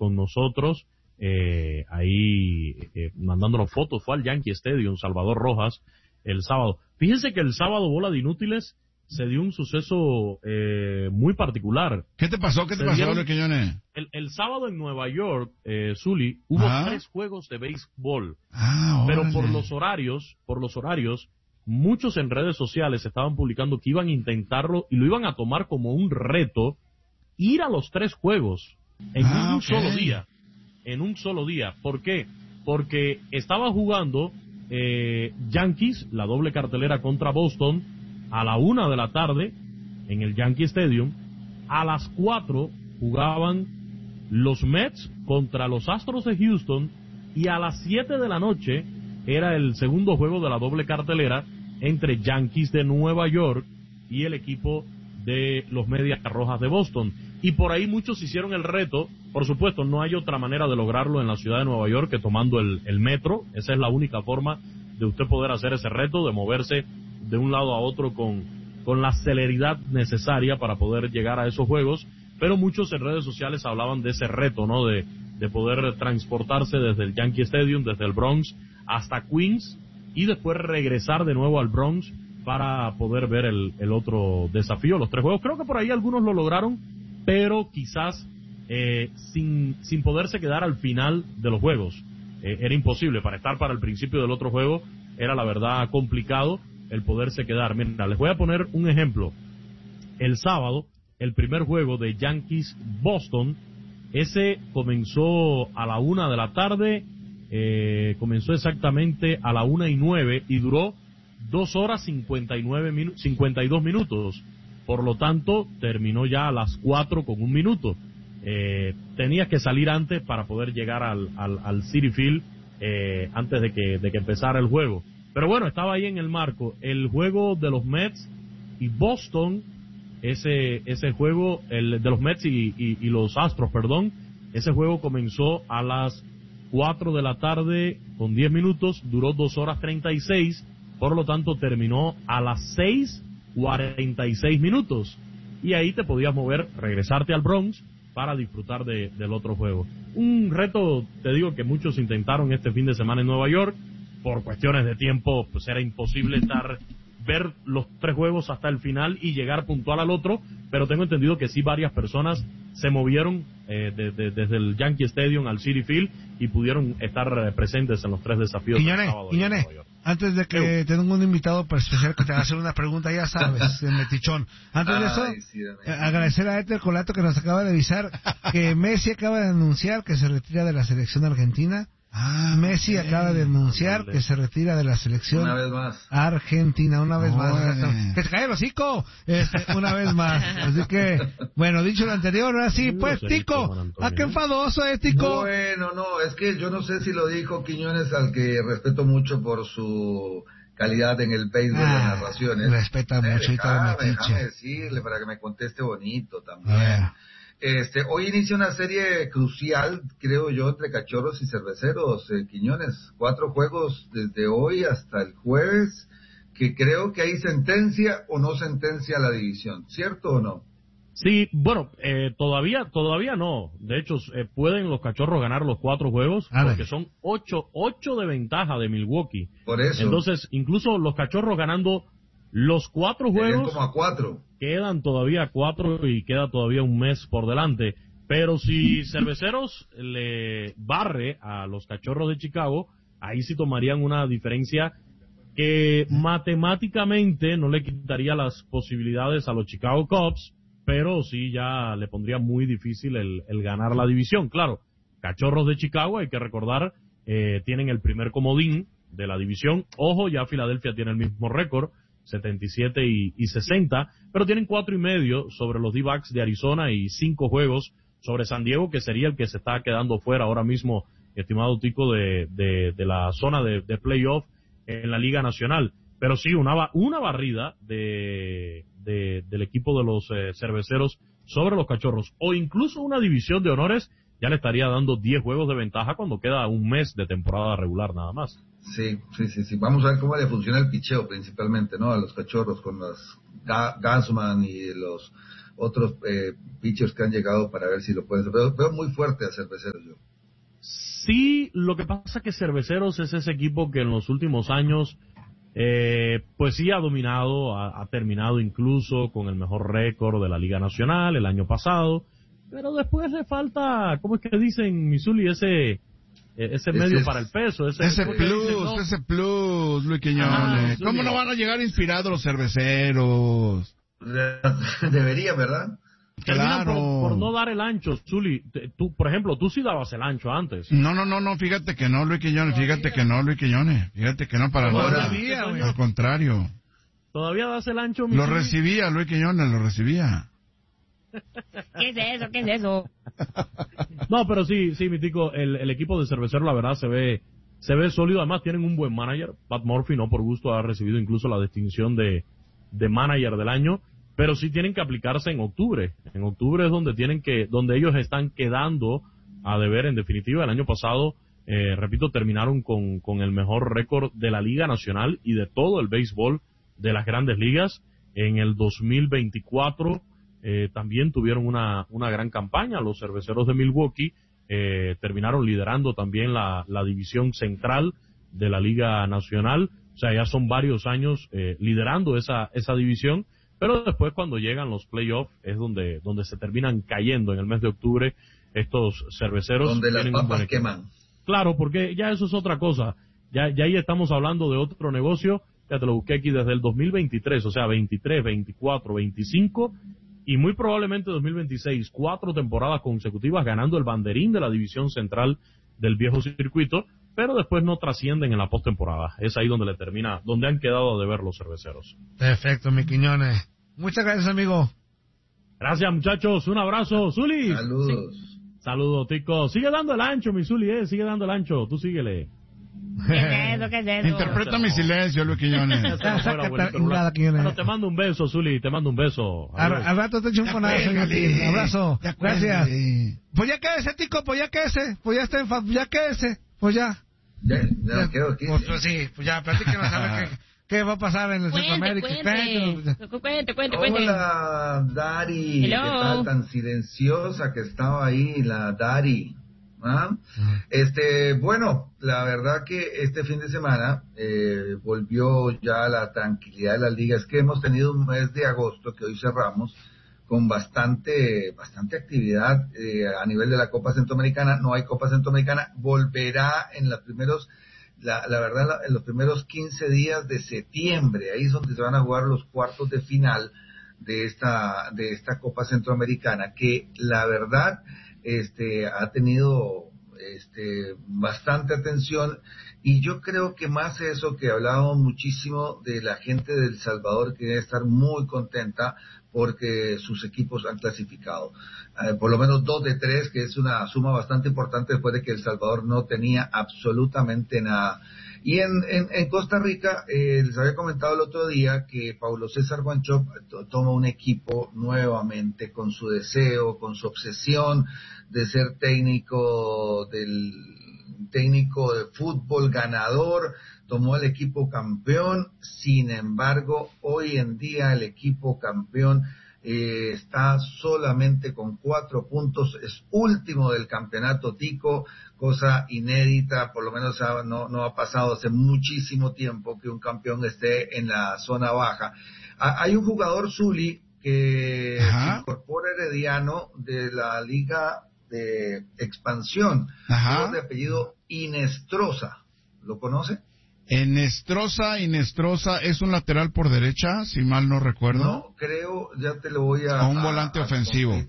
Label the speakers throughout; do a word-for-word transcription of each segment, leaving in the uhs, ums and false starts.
Speaker 1: con nosotros, eh, ahí eh, mandándonos fotos. Fue al Yankee Stadium, Salvador Rojas, el sábado. Fíjense que el sábado, bola de inútiles, se dio un suceso eh, muy particular.
Speaker 2: ¿Qué te pasó? ¿Qué te se pasó, dieron, Quiñones?
Speaker 1: El, el sábado en Nueva York, eh, Zuli, hubo ah. tres juegos de béisbol.
Speaker 2: Ah,
Speaker 1: pero por los horarios, por los horarios, muchos en redes sociales estaban publicando que iban a intentarlo y lo iban a tomar como un reto, ir a los tres juegos en ah, un okay. solo día. En un solo día. ¿Por qué? Porque estaba jugando eh, Yankees, la doble cartelera contra Boston, a la una de la tarde en el Yankee Stadium. A las cuatro jugaban los Mets contra los Astros de Houston, y a las siete de la noche era el segundo juego de la doble cartelera entre Yankees de Nueva York y el equipo de los Medias Rojas de Boston. Y por ahí muchos hicieron el reto. Por supuesto, no hay otra manera de lograrlo en la ciudad de Nueva York que tomando el, el metro. Esa es la única forma de usted poder hacer ese reto, de moverse de un lado a otro con, con la celeridad necesaria para poder llegar a esos juegos. Pero muchos en redes sociales hablaban de ese reto, ¿no? De, de poder transportarse desde el Yankee Stadium, desde el Bronx hasta Queens, y después regresar de nuevo al Bronx para poder ver el, el otro desafío, los tres juegos. Creo que por ahí algunos lo lograron, pero quizás eh, sin, sin poderse quedar al final de los juegos. Eh, era imposible. Para estar para el principio del otro juego era, la verdad, complicado el poderse quedar. Mira, les voy a poner un ejemplo. El sábado, el primer juego de Yankees-Boston, ese comenzó a la una de la tarde, eh, comenzó exactamente a la una y nueve y duró dos horas cincuenta y nueve minu- cincuenta y dos minutos. Por lo tanto, terminó ya a las cuatro con un minuto. Eh, tenías que salir antes para poder llegar al, al, al Citi Field eh, antes de que, de que empezara el juego. Pero bueno, estaba ahí en el marco. El juego de los Mets y Boston, ese ese juego, el de los Mets y, y, y los Astros, perdón, ese juego comenzó a las cuatro de la tarde con diez minutos, duró dos horas treinta y seis, por lo tanto terminó a las seis cuarenta y seis minutos. Y ahí te podías mover, regresarte al Bronx para disfrutar de, del otro juego. Un reto, te digo, que muchos intentaron este fin de semana en Nueva York. Por cuestiones de tiempo, pues era imposible estar, ver los tres juegos hasta el final y llegar puntual al otro, pero tengo entendido que sí varias personas se movieron eh, de, de, desde el Yankee Stadium al Citi Field y pudieron estar eh, presentes en los tres desafíos
Speaker 3: Quiñones,
Speaker 1: del sábado.
Speaker 3: Quiñones, antes de que Eu. tenga un invitado para especial que te va a hacer una pregunta, ya sabes, el metichón. Antes de eso, Ay, sí, eh, agradecer a Éter Colato que nos acaba de avisar que Messi acaba de anunciar que se retira de la selección argentina. Ah, Messi bien. acaba de anunciar que se retira de la selección
Speaker 4: una vez más.
Speaker 3: argentina, una vez
Speaker 2: oh,
Speaker 3: más.
Speaker 2: Eh.
Speaker 3: Que se caiga el hocico, este, una vez más. Así que, bueno, dicho lo anterior, ahora sí, pues, Tico, ¿a qué enfadoso es, Tico?
Speaker 4: Bueno, no, es que yo no sé si lo dijo Quiñones, al que respeto mucho por su calidad en el pace ah, de las narraciones.
Speaker 3: Respeta
Speaker 4: eh,
Speaker 3: mucho y todo
Speaker 4: déjame, déjame decirle para que me conteste bonito también.
Speaker 3: Yeah.
Speaker 4: Este, hoy inicia una serie crucial, creo yo, entre Cachorros y Cerveceros, eh, Quiñones. Cuatro juegos desde hoy hasta el jueves, que creo que hay sentencia o no sentencia a la división, ¿cierto o no?
Speaker 1: Sí, bueno, eh, todavía todavía no. De hecho, eh, pueden los Cachorros ganar los cuatro juegos, ah, porque son ocho, ocho de ventaja de Milwaukee.
Speaker 4: Por eso.
Speaker 1: Entonces, incluso los Cachorros ganando los cuatro juegos,
Speaker 4: como a cuatro.
Speaker 1: Quedan todavía cuatro y queda todavía un mes por delante. Pero si Cerveceros le barre a los Cachorros de Chicago, ahí sí tomarían una diferencia que matemáticamente no le quitaría las posibilidades a los Chicago Cubs, pero sí ya le pondría muy difícil el, el ganar la división. Claro, Cachorros de Chicago, hay que recordar, eh, tienen el primer comodín de la división. Ojo, ya Filadelfia tiene el mismo récord, setenta y siete y sesenta, pero tienen cuatro y medio sobre los D-backs de Arizona y cinco juegos sobre San Diego, que sería el que se está quedando fuera ahora mismo, estimado Tico, de, de, de la zona de, de playoff en la Liga Nacional. Pero sí, una, una barrida de, de, del equipo de los eh, Cerveceros sobre los Cachorros, o incluso una división de honores, ya le estaría dando diez juegos de ventaja cuando queda un mes de temporada regular nada más.
Speaker 4: Sí, sí, sí, sí. Vamos a ver cómo le funciona el picheo principalmente, ¿no? A los Cachorros con los Ga- Gassman y los otros eh, pitchers que han llegado para ver si lo pueden. Veo, veo muy fuerte a Cerveceros yo.
Speaker 1: Sí, lo que pasa es que Cerveceros es ese equipo que en los últimos años, eh, pues sí ha dominado, ha, ha terminado incluso con el mejor récord de la Liga Nacional el año pasado, pero después le falta, ¿cómo es que dicen, Misuli? Ese, ese medio
Speaker 2: ese,
Speaker 1: para el peso. Ese,
Speaker 2: ese plus, dicen, ¿no? ese plus, Luis Quiñones. ¿Cómo no van a llegar inspirados los cerveceros?
Speaker 4: Debería, ¿verdad?
Speaker 1: Claro. Por, por no dar el ancho, Zuli. Tú, por ejemplo, tú sí dabas el ancho antes.
Speaker 2: No, no, no, no, fíjate que no, Luis Quiñones, fíjate que no, Luis Quiñones, fíjate que no para nada. Al contrario.
Speaker 1: ¿Todavía das el ancho,
Speaker 2: mi Lo Zuli? recibía, Luis Quiñones, lo recibía.
Speaker 5: ¿Qué es eso? ¿Qué es eso?
Speaker 1: No, pero sí, sí, mi tico, el, el equipo de Cervecero, la verdad, se ve, se ve sólido. Además, tienen un buen manager. Pat Murphy, no por gusto, ha recibido incluso la distinción de, de manager del año. Pero sí tienen que aplicarse en octubre. En octubre es donde tienen que, donde ellos están quedando a deber. En definitiva, el año pasado, eh, repito, terminaron con, con el mejor récord de la Liga Nacional y de todo el béisbol de las Grandes Ligas. En el dos mil veinticuatro, eh, también tuvieron una, una gran campaña. Los Cerveceros de Milwaukee, eh, terminaron liderando también la, la división central de la Liga Nacional. O sea, ya son varios años, eh, liderando esa, esa división. Pero después, cuando llegan los playoffs, es donde donde se terminan cayendo en el mes de octubre estos cerveceros.
Speaker 4: Donde las papas queman.
Speaker 1: Claro, porque ya eso es otra cosa. Ya, ya ahí estamos hablando de otro negocio. Ya te lo busqué aquí desde el dos mil veintitrés, o sea, veintitrés, veinticuatro, veinticinco y muy probablemente dos mil veintiséis. Cuatro temporadas consecutivas ganando el banderín de la división central del viejo circuito, pero después no trascienden en la postemporada. Es ahí donde le termina, donde han quedado a deber los cerveceros.
Speaker 3: Perfecto, mi Quiñones. Muchas gracias, amigo.
Speaker 1: Gracias, muchachos. Un abrazo. Zuli.
Speaker 4: Saludos.
Speaker 1: Sí. Saludos, Tico. Sigue dando el ancho, mi Zuli, eh. Sigue dando el ancho. Tú síguele.
Speaker 5: ¿Qué es eso? ¿Qué es eso?
Speaker 2: Interpreta mi silencio, Luis Quiñones.
Speaker 1: Bueno, te mando un beso, Zuli. Te mando un beso.
Speaker 3: Al, al rato te echo un fonazo. Abrazo. Gracias. Pues ya quédese, Tico. Pues ya quédese. Pues ya está en fa... Ya quédese. Pues ya.
Speaker 4: Ya, ya, ya quedo aquí.
Speaker 3: Pues, pues sí. Pues ya, platíquenos a ver qué... ¿Qué va a pasar en el Centroamérica?
Speaker 5: Cuente, cuente, cuente, cuente.
Speaker 4: Hola, Dari.
Speaker 5: Hello.
Speaker 4: ¿Qué tal? Tan silenciosa que estaba ahí, la Dari. ¿Ah? Uh-huh. Este, bueno, la verdad que este fin de semana eh, volvió ya la tranquilidad de las ligas. Es que hemos tenido un mes de agosto, que hoy cerramos, con bastante bastante actividad eh, a nivel de la Copa Centroamericana. No hay Copa Centroamericana. Volverá en los primeros... La, la verdad, la, en los primeros quince días de septiembre, ahí es donde se van a jugar los cuartos de final de esta de esta Copa Centroamericana, que la verdad este ha tenido este bastante atención, y yo creo que más eso, que hablábamos muchísimo de la gente de El Salvador, que debe estar muy contenta porque sus equipos han clasificado. Eh, por lo menos dos de tres, que es una suma bastante importante después de que El Salvador no tenía absolutamente nada. Y en, en, en Costa Rica, eh, les había comentado el otro día que Paulo César Wanchope to, toma un equipo nuevamente con su deseo, con su obsesión de ser técnico del técnico de fútbol ganador, tomó el equipo campeón. Sin embargo, hoy en día el equipo campeón eh, está solamente con cuatro puntos, es último del campeonato tico, cosa inédita, por lo menos no, no ha pasado hace muchísimo tiempo que un campeón esté en la zona baja. Ah, hay un jugador, Zuli, que Ajá. se incorpora Herediano de la Liga de Expansión, de apellido Inestrosa. ¿Lo conoce?
Speaker 2: Inestrosa, Inestrosa es un lateral por derecha, si mal no recuerdo.
Speaker 4: No, creo, ya te lo voy a...
Speaker 2: O un volante a, ofensivo. A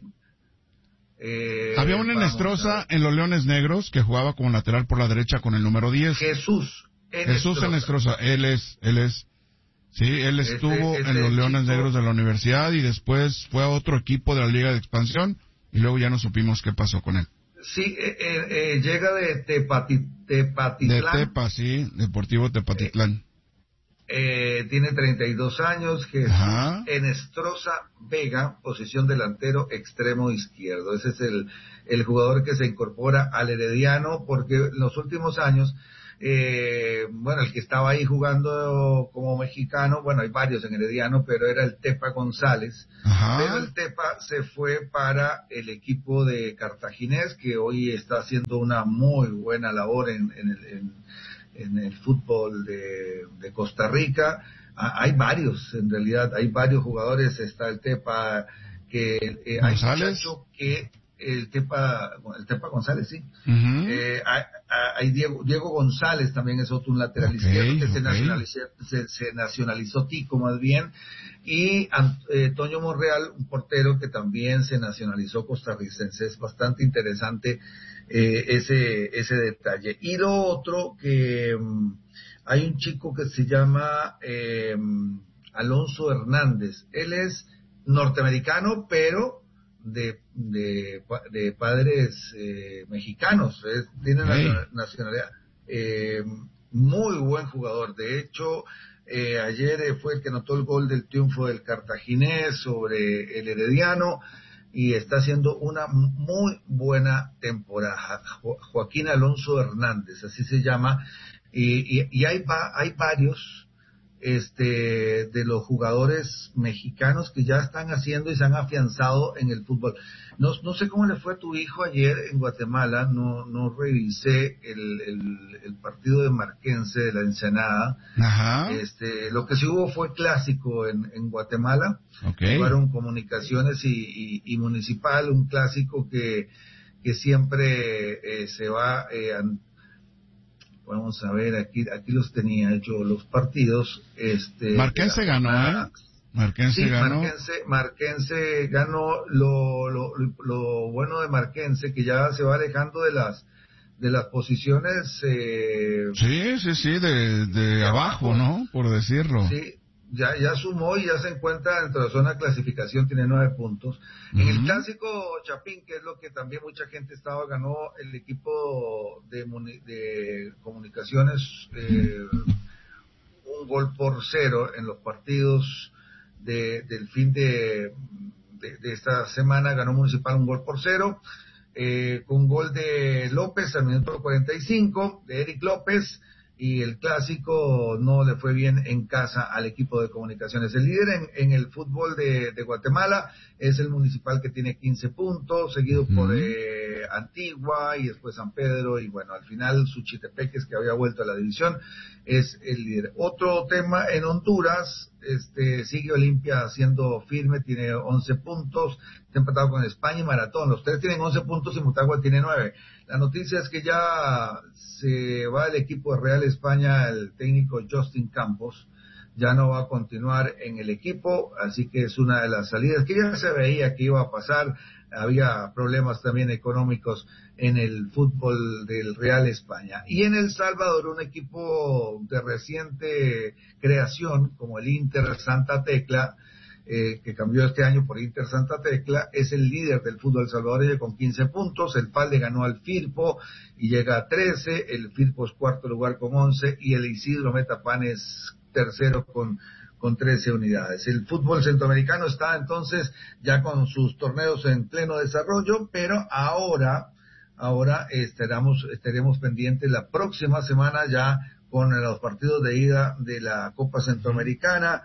Speaker 4: eh,
Speaker 2: Había un Inestrosa en los Leones Negros que jugaba como lateral por la derecha con el número diez.
Speaker 4: Jesús
Speaker 2: Inestrosa. Jesús Inestrosa, él es, él es. Sí, él estuvo este, este en los Leones chico... Negros de la universidad y después fue a otro equipo de la Liga de Expansión y luego ya no supimos qué pasó con él.
Speaker 4: Sí, eh, eh, llega de Tepati, Tepatitlán.
Speaker 2: De Tepa, sí, Deportivo Tepatitlán.
Speaker 4: Eh, eh, tiene treinta y dos años, que es Enestrosa Vega, posición delantero extremo izquierdo. Ese es el, el jugador que se incorpora al Herediano, porque en los últimos años eh, bueno, el que estaba ahí jugando como mexicano, bueno, hay varios en Herediano, pero era el Tepa González. Ajá. Pero el Tepa se fue para el equipo de Cartaginés, que hoy está haciendo una muy buena labor en, en, el, en, en el fútbol de, de Costa Rica. Ah, hay varios, en realidad, hay varios jugadores. Está el Tepa, que eh, hay muchacho que el Tepa, el Tepa González, sí. Uh-huh. eh, hay, hay Diego, Diego González también es otro, un lateral okay, izquierdo que okay. se, nacionalizó, se, se nacionalizó tico más bien, y eh, Toño Monreal, un portero que también se nacionalizó costarricense. Es bastante interesante eh, ese ese detalle. Y lo otro, que um, hay un chico que se llama eh, Alonso Hernández. Él es norteamericano, pero de de, de padres eh, mexicanos, es, tiene hey. nacionalidad, eh, muy buen jugador. De hecho, eh, ayer eh, fue el que anotó el gol del triunfo del Cartaginés sobre el Herediano, y está haciendo una muy buena temporada. Jo- Joaquín Alonso Hernández, así se llama, y, y, y hay, va, hay varios este de los jugadores mexicanos que ya están haciendo y se han afianzado en el fútbol. No, no sé cómo le fue a tu hijo ayer en Guatemala, no no revisé el, el, el partido de Marquense de la Ensenada. Ajá. Este, lo que sí hubo fue clásico en, en Guatemala. Okay. Jugaron Comunicaciones y, y, y Municipal, un clásico que, que siempre eh, se va... Eh, Vamos a ver, aquí aquí los tenía yo los partidos. Este,
Speaker 2: Marquense la, ganó, ¿eh? Marquense
Speaker 4: sí,
Speaker 2: ganó.
Speaker 4: Marquense, Marquense ganó. Lo, lo, lo bueno de Marquense, que ya se va alejando de las de las posiciones. Eh,
Speaker 2: sí, sí, sí, de, de abajo, abajo, ¿no? Por decirlo.
Speaker 4: Sí, ya ya sumó y ya se encuentra dentro de la zona de clasificación, tiene nueve puntos. Uh-huh. En el clásico Chapín, que es lo que también mucha gente estaba, ganó el equipo de, de Comunicaciones eh, un gol por cero en los partidos de, del fin de, de, de esta semana. Ganó Municipal un gol por cero, eh, con gol de López al minuto cuarenta y cinco, de Eric López. Y el clásico no le fue bien en casa al equipo de Comunicaciones. El líder en, en el fútbol de, de Guatemala es el Municipal, que tiene quince puntos, seguido uh-huh. por eh, Antigua y después San Pedro, y bueno, al final Suchitepeques, que había vuelto a la división, es el líder. Otro tema en Honduras, este sigue Olimpia siendo firme, tiene once puntos, está empatado con España y Maratón. Los tres tienen once puntos y Motagua tiene nueve. La noticia es que ya se va el equipo de Real España, el técnico Justin Campos, ya no va a continuar en el equipo, así que es una de las salidas que ya se veía que iba a pasar. Había problemas también económicos en el fútbol del Real España. Y en El Salvador, un equipo de reciente creación como el Inter Santa Tecla, eh, que cambió este año por Inter Santa Tecla, es el líder del fútbol salvadoreño con quince puntos. El Palde ganó al Firpo y llega a trece, el Firpo es cuarto lugar con once y el Isidro Metapan es tercero con con trece unidades. El fútbol centroamericano está entonces ya con sus torneos en pleno desarrollo, pero ahora ahora estaremos estaremos pendientes la próxima semana ya con los partidos de ida de la Copa Centroamericana,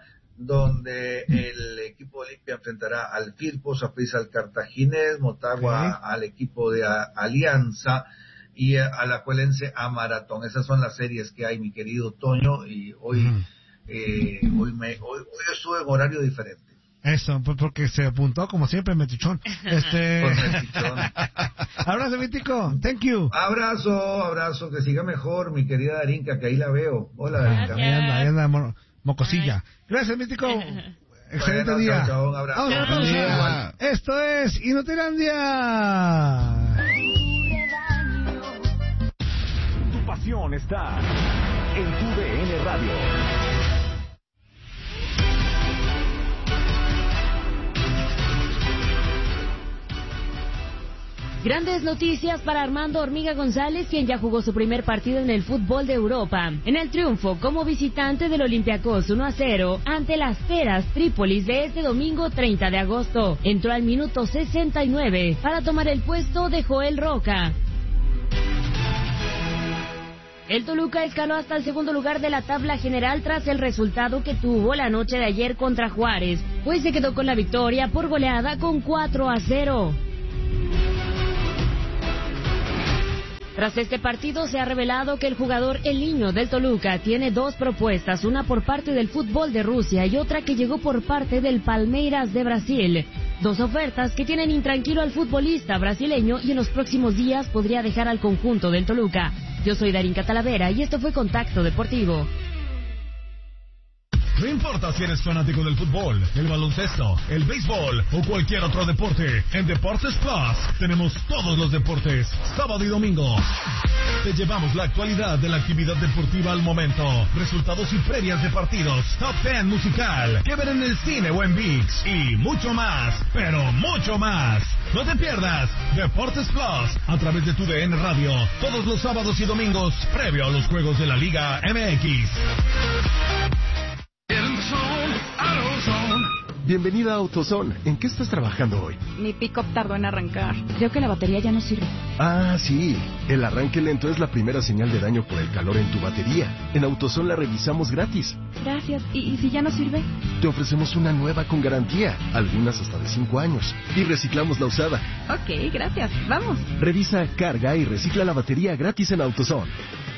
Speaker 4: donde el equipo Olimpia enfrentará al Firpo, Saprissa al Cartaginés, Motagua okay. al equipo de a, Alianza y a, a la Cuelense a Maratón. Esas son las series que hay, mi querido Toño, y hoy uh-huh. eh, hoy, me, hoy, hoy estuve en horario diferente.
Speaker 3: Eso, porque se apuntó como siempre Metichón. Este...
Speaker 4: Por Metichón.
Speaker 3: Abrazo, Mítico. Thank you.
Speaker 4: Abrazo, abrazo, que siga mejor, mi querida Darinka, que ahí la veo. Hola, Darinka.
Speaker 3: Ahí anda, ahí anda, mo- mocosilla. Gracias, Mítico. Excelente
Speaker 4: bueno,
Speaker 3: día.
Speaker 4: Chao, chao, un abrazo.
Speaker 3: Vamos a la pausa. Esto es Inutilandia.
Speaker 6: Tu pasión está en tu D N Radio.
Speaker 5: Grandes noticias para Armando Hormiga González, quien ya jugó su primer partido en el fútbol de Europa. En el triunfo como visitante del Olympiacos uno a cero ante las Teras Trípolis de este domingo treinta de agosto. Entró al minuto sesenta y nueve para tomar el puesto de Joel Roca. El Toluca escaló hasta el segundo lugar de la tabla general tras el resultado que tuvo la noche de ayer contra Juárez, pues se quedó con la victoria por goleada con cuatro a cero. Tras este partido se ha revelado que el jugador El Niño del Toluca tiene dos propuestas, una por parte del fútbol de Rusia y otra que llegó por parte del Palmeiras de Brasil. Dos ofertas que tienen intranquilo al futbolista brasileño y en los próximos días podría dejar al conjunto del Toluca. Yo soy Darín Catalavera y esto fue Contacto Deportivo.
Speaker 7: No importa si eres fanático del fútbol, el baloncesto, el béisbol o cualquier otro deporte, en Deportes Plus tenemos todos los deportes, sábado y domingo. Te llevamos la actualidad de la actividad deportiva al momento, resultados y previas de partidos, top ten musical, que ver en el cine o en ViX y mucho más, pero mucho más. No te pierdas Deportes Plus a través de tu D N Radio, todos los sábados y domingos, previo a los juegos de la Liga M X.
Speaker 8: Bienvenida a AutoZone. ¿En qué estás trabajando hoy?
Speaker 9: Mi pick-up tardó en arrancar. Creo que la batería ya no sirve.
Speaker 8: Ah, sí. El arranque lento es la primera señal de daño por el calor en tu batería. En AutoZone la revisamos gratis.
Speaker 9: Gracias. ¿Y, y si ya no sirve?
Speaker 8: Te ofrecemos una nueva con garantía, algunas hasta de cinco años. Y reciclamos la usada.
Speaker 9: Ok, gracias. Vamos.
Speaker 8: Revisa, carga y recicla la batería gratis en AutoZone.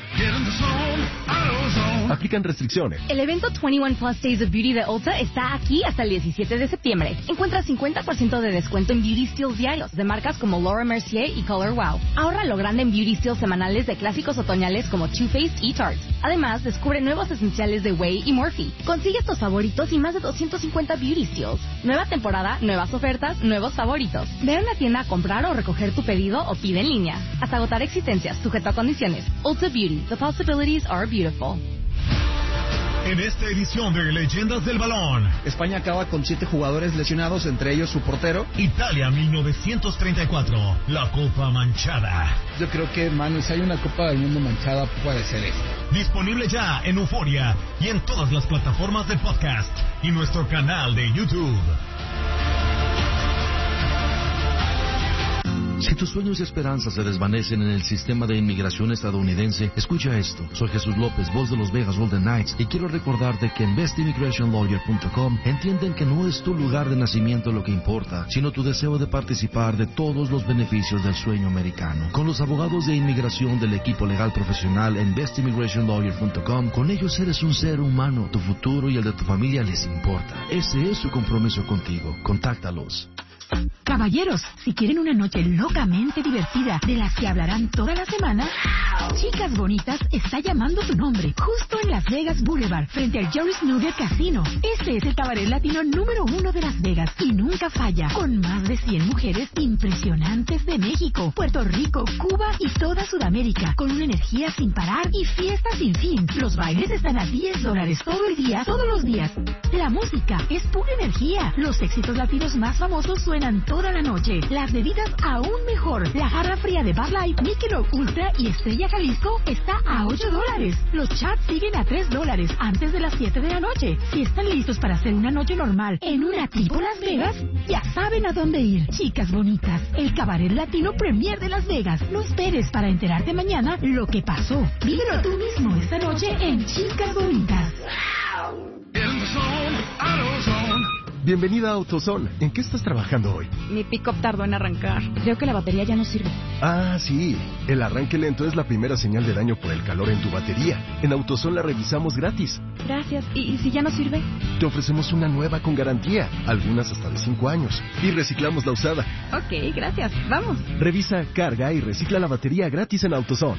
Speaker 8: Aplican restricciones.
Speaker 10: El evento veintiuno Plus Days of Beauty de Ulta está aquí hasta el diecisiete de septiembre. Encuentra cincuenta por ciento de descuento en beauty steals diarios de marcas como Laura Mercier y Color Wow. Ahorra lo grande en beauty steals semanales de clásicos otoñales como Too Faced y Tarte. Además, descubre nuevos esenciales de Way y Morphe. Consigue tus favoritos y más de doscientos cincuenta beauty steals. Nueva temporada, nuevas ofertas, nuevos favoritos. Ve a una tienda a comprar o recoger tu pedido o pide en línea. Hasta agotar existencias, sujeto a condiciones. Ulta Beauty. The possibilities are beautiful.
Speaker 7: En esta edición de Leyendas del Balón,
Speaker 11: España acaba con siete jugadores lesionados, entre ellos su portero.
Speaker 7: Italia mil novecientos treinta y cuatro, la Copa Manchada.
Speaker 11: Yo creo que, Manu, si hay una Copa del Mundo manchada, puede ser esta.
Speaker 7: Disponible ya en Euforia y en todas las plataformas de podcast y nuestro canal de YouTube.
Speaker 12: Si tus sueños y esperanzas se desvanecen en el sistema de inmigración estadounidense, escucha esto. Soy Jesús López, voz de los Vegas Golden Knights, y quiero recordarte que en best immigration lawyer punto com entienden que no es tu lugar de nacimiento lo que importa, sino tu deseo de participar de todos los beneficios del sueño americano. Con los abogados de inmigración del equipo legal profesional en best immigration lawyer punto com, con ellos eres un ser humano, tu futuro y el de tu familia les importa. Ese es su compromiso contigo. Contáctalos.
Speaker 13: Caballeros, si quieren una noche locamente divertida de las que hablarán toda la semana, Chicas Bonitas está llamando tu nombre, justo en Las Vegas Boulevard, frente al Joe Snooker Casino. Este es el cabaret latino número uno de Las Vegas y nunca falla, con más de cien mujeres impresionantes de México, Puerto Rico, Cuba y toda Sudamérica, con una energía sin parar y fiesta sin fin. Los bailes están a diez dólares todo el día, todos los días. La música es pura energía. Los éxitos latinos más famosos suenan toda la noche. Las bebidas aún mejor. La jarra fría de Bud Light, Michelob Ultra y Estrella Jalisco está a ocho dólares. Los chats siguen a tres dólares antes de las siete de la noche. Si están listos para hacer una noche normal en una tipo Las Vegas, ya saben a dónde ir. Chicas Bonitas, el cabaret latino premier de Las Vegas. No esperes para enterarte mañana lo que pasó. Vívelo tú mismo esta noche en Chicas Bonitas.
Speaker 8: Bienvenida a AutoZone. ¿En qué estás trabajando hoy?
Speaker 9: Mi pick-up tardó en arrancar. Creo que la batería ya no sirve.
Speaker 8: Ah, sí. El arranque lento es la primera señal de daño por el calor en tu batería. En AutoZone la revisamos gratis.
Speaker 9: Gracias. ¿Y, y si ya no sirve?
Speaker 8: Te ofrecemos una nueva con garantía, algunas hasta de cinco años. Y reciclamos la usada.
Speaker 9: Ok, gracias. Vamos.
Speaker 8: Revisa, carga y recicla la batería gratis en AutoZone.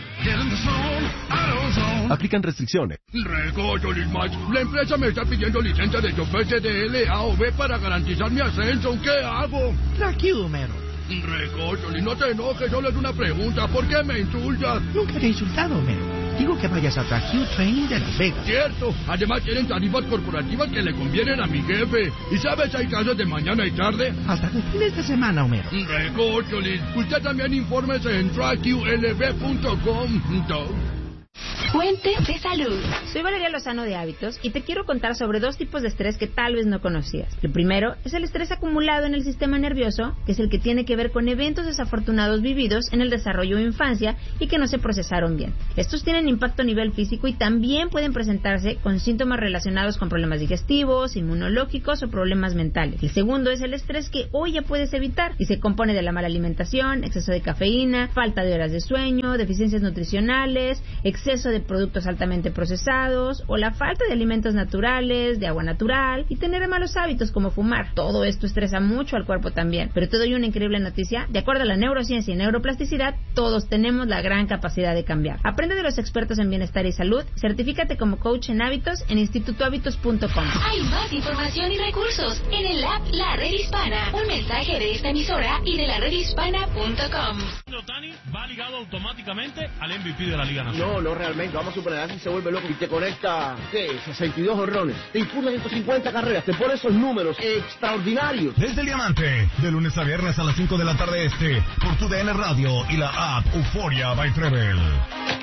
Speaker 8: Aplican restricciones.
Speaker 14: Recocho, Lismach. La empresa me está pidiendo licencia de chofer C D L A o B para garantizar mi ascenso. ¿Qué hago?
Speaker 15: Tranquilo, Homero.
Speaker 14: Recocho, no te enojes, solo es una pregunta. ¿Por qué me insultas?
Speaker 15: Nunca te he insultado, Homero. Digo que vayas a Tracue Training de Las Vegas.
Speaker 14: Cierto. Además tienen tarifas corporativas que le convienen a mi jefe. ¿Y sabes, hay clases de mañana y tarde?
Speaker 15: Hasta de fines de semana, Homero.
Speaker 14: Recocho, Liz. Usted también infórmese en tracue L B punto com.
Speaker 13: Fuente de salud.
Speaker 16: Soy Valeria Lozano de Hábitos y te quiero contar sobre dos tipos de estrés que tal vez no conocías. El primero es el estrés acumulado en el sistema nervioso, que es el que tiene que ver con eventos desafortunados vividos en el desarrollo o infancia y que no se procesaron bien. Estos tienen impacto a nivel físico y también pueden presentarse con síntomas relacionados con problemas digestivos, inmunológicos o problemas mentales. El segundo es el estrés que hoy ya puedes evitar y se compone de la mala alimentación, exceso de cafeína, falta de horas de sueño, deficiencias nutricionales, exceso de productos altamente procesados o la falta de alimentos naturales, de agua natural y tener malos hábitos como fumar. Todo esto estresa mucho al cuerpo también. Pero te doy una increíble noticia. De acuerdo a la neurociencia y neuroplasticidad, todos tenemos la gran capacidad de cambiar. Aprende de los expertos en bienestar y salud. Certifícate como coach en hábitos en instituto hábitos punto com.
Speaker 13: Hay más información y recursos en el app La Red Hispana. Un mensaje de esta emisora y de la red hispana punto com.
Speaker 1: Otani va ligado automáticamente al M V P de la Liga Nacional.
Speaker 17: No, no realmente. Vamos a suponer que se vuelve loco y te conecta, ¿qué? sesenta y dos horrones. Te impulsa ciento cincuenta carreras. Te pone esos números extraordinarios.
Speaker 7: Desde el Diamante, de lunes a viernes a las cinco de la tarde este, por tu D N Radio y la app Euforia by Treble.